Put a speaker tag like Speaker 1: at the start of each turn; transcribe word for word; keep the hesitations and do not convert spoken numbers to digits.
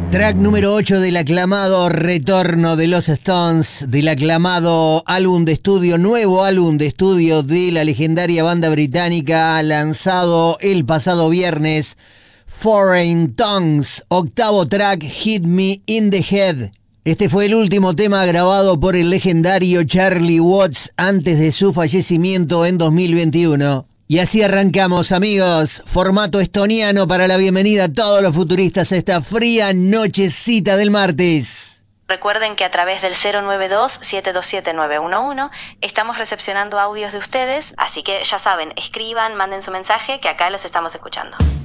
Speaker 1: Track número ocho del aclamado retorno de los Stones, del aclamado álbum de estudio, nuevo álbum de estudio de la legendaria banda británica, lanzado el pasado viernes, Foreign Tongues, octavo track, Hit Me in the Head. Este fue el último tema grabado por el legendario Charlie Watts antes de su fallecimiento en dos mil veintiuno. Y así arrancamos, amigos, formato estoniano para la bienvenida a todos los futuristas a esta fría nochecita del martes.
Speaker 2: Recuerden que a través del cero nueve dos, siete dos siete, nueve uno uno estamos recepcionando audios de ustedes, así que ya saben, escriban, manden su mensaje, que acá los estamos escuchando.